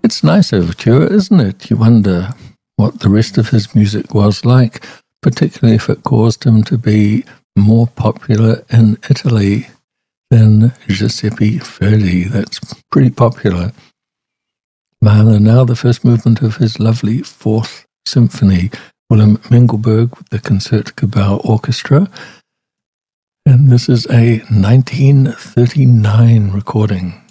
It's nice overture, isn't it? You wonder what the rest of his music was like, particularly if it caused him to be more popular in Italy than Giuseppe Verdi. That's pretty popular. Mahler, now the first movement of his lovely Fourth Symphony, Willem Mengelberg with the Concertgebouw Orchestra. And this is a 1939 recording.